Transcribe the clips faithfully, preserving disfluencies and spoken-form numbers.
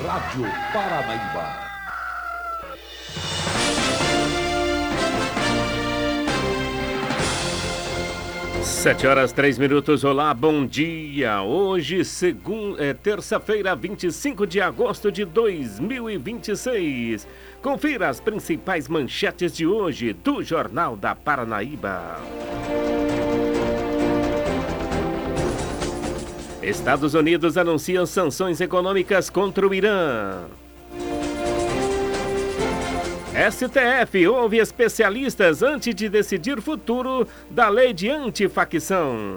Rádio Paranaíba. Sete horas, três minutos. Olá, bom dia. Hoje, segun, é, terça-feira, vinte e cinco de agosto de dois mil e vinte e seis. Confira as principais manchetes de hoje do Jornal da Paranaíba. Estados Unidos anunciam sanções econômicas contra o Irã. S T F ouve especialistas antes de decidir futuro da lei de antifacção.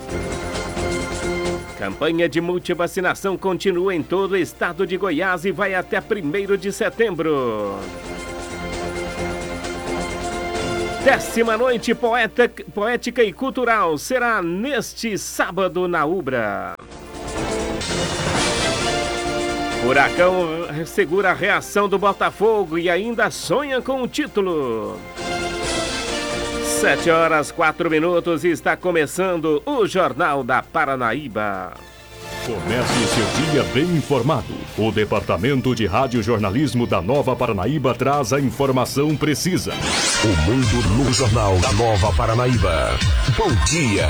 Campanha de multivacinação continua em todo o estado de Goiás e vai até primeiro de setembro. Décima noite poeta, poética e cultural será neste sábado na Ubra. Furacão segura a reação do Botafogo e ainda sonha com o título. Sete horas, quatro minutos e está começando o Jornal da Paranaíba. Comece o seu dia bem informado. O Departamento de Radiojornalismo da Nova Paranaíba traz a informação precisa. O mundo no Jornal da Nova Paranaíba. Bom dia!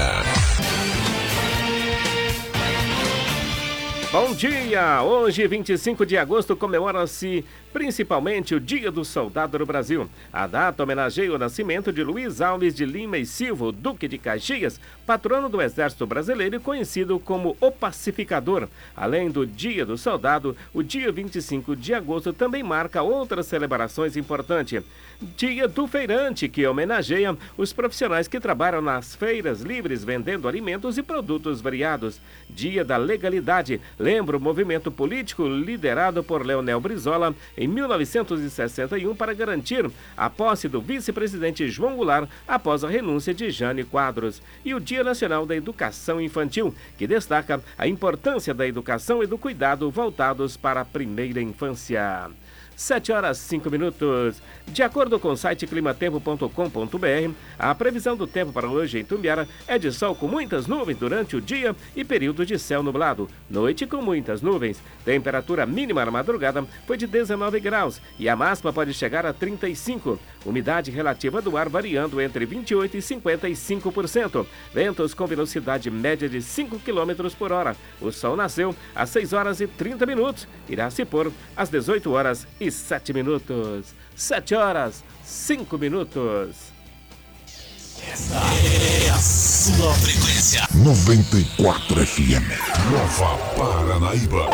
Bom dia! Hoje, vinte e cinco de agosto, comemora-se principalmente o Dia do Soldado no Brasil. A data homenageia o nascimento de Luiz Alves de Lima e Silva, Duque de Caxias, patrono do Exército Brasileiro e conhecido como o Pacificador. Além do Dia do Soldado, o dia vinte e cinco de agosto também marca outras celebrações importantes. Dia do Feirante, que homenageia os profissionais que trabalham nas feiras livres vendendo alimentos e produtos variados. Dia da Legalidade, lembra o movimento político liderado por Leonel Brizola em mil novecentos e sessenta e um para garantir a posse do vice-presidente João Goulart após a renúncia de Jânio Quadros. E o Dia Nacional da Educação Infantil, que destaca a importância da educação e do cuidado voltados para a primeira infância. Sete horas, cinco minutos. De acordo com o site climatempo ponto com ponto br, a previsão do tempo para hoje em Tumbiara é de sol com muitas nuvens durante o dia e período de céu nublado. Noite com muitas nuvens. Temperatura mínima na madrugada foi de dezenove graus e a máxima pode chegar a trinta e cinco. Umidade relativa do ar variando entre vinte e oito e cinquenta e cinco por cento. Ventos com velocidade média de cinco quilômetros por hora. O sol nasceu às seis horas e trinta minutos. Irá se pôr às dezoito horas e sete minutos. Sete horas, cinco minutos. Essa é a sua frequência. noventa e quatro F M. Nova Paranaíba.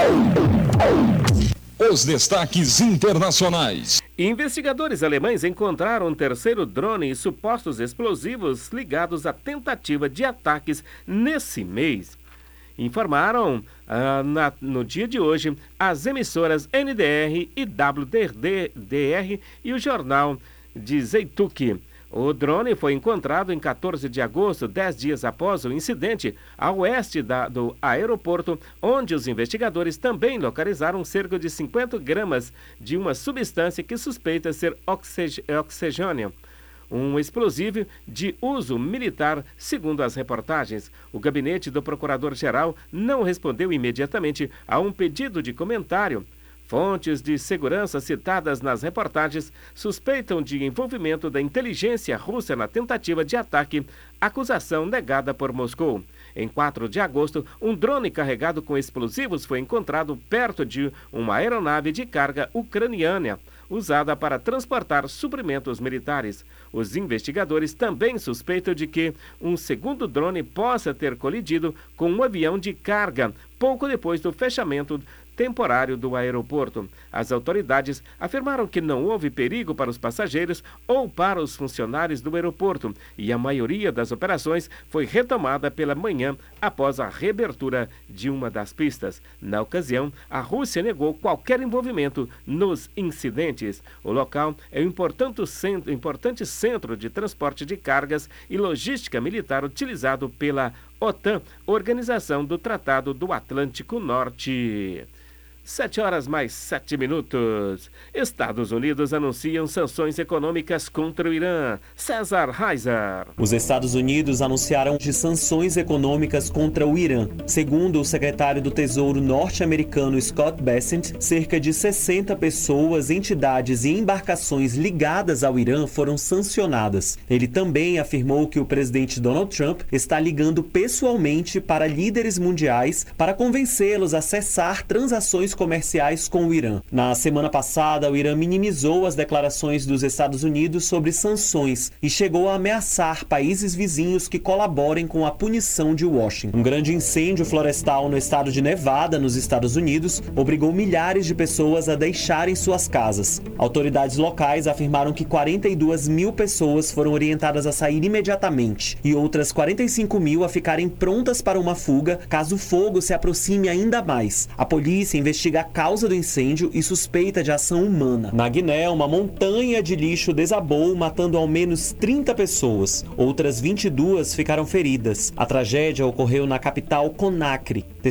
Os destaques internacionais. Investigadores alemães encontraram um terceiro drone e supostos explosivos ligados à tentativa de ataques nesse mês. Informaram ah, na, no dia de hoje as emissoras N D R e W D R e o jornal de Zeitung. O drone foi encontrado em quatorze de agosto, dez dias após o incidente, a oeste da, do aeroporto, onde os investigadores também localizaram cerca de cinquenta gramas de uma substância que suspeita ser oxig- oxigênio. Um explosivo de uso militar, segundo as reportagens. O gabinete do procurador-geral não respondeu imediatamente a um pedido de comentário. Fontes de segurança citadas nas reportagens suspeitam de envolvimento da inteligência russa na tentativa de ataque, acusação negada por Moscou. Em quatro de agosto, um drone carregado com explosivos foi encontrado perto de uma aeronave de carga ucraniana, usada para transportar suprimentos militares. Os investigadores também suspeitam de que um segundo drone possa ter colidido com um avião de carga pouco depois do fechamento temporário do aeroporto. As autoridades afirmaram que não houve perigo para os passageiros ou para os funcionários do aeroporto e a maioria das operações foi retomada pela manhã após a reabertura de uma das pistas. Na ocasião, a Rússia negou qualquer envolvimento nos incidentes. O local é um importante centro, importante centro de transporte de cargas e logística militar utilizado pela OTAN, Organização do Tratado do Atlântico Norte. Sete horas mais sete minutos. Estados Unidos anunciam sanções econômicas contra o Irã. César Reiser. Os Estados Unidos anunciaram de sanções econômicas contra o Irã. Segundo o secretário do Tesouro norte-americano Scott Bessent, cerca de sessenta pessoas, entidades e embarcações ligadas ao Irã foram sancionadas. Ele também afirmou que o presidente Donald Trump está ligando pessoalmente para líderes mundiais para convencê-los a cessar transações comerciais com o Irã. Na semana passada, o Irã minimizou as declarações dos Estados Unidos sobre sanções e chegou a ameaçar países vizinhos que colaborem com a punição de Washington. Um grande incêndio florestal no estado de Nevada, nos Estados Unidos, obrigou milhares de pessoas a deixarem suas casas. Autoridades locais afirmaram que quarenta e duas mil pessoas foram orientadas a sair imediatamente e outras quarenta e cinco mil a ficarem prontas para uma fuga caso o fogo se aproxime ainda mais. A polícia investiga a causa do incêndio e suspeita de ação humana. Na Guiné, uma montanha de lixo desabou, matando ao menos trinta pessoas. Outras vinte e duas ficaram feridas. A tragédia ocorreu na capital Conakry.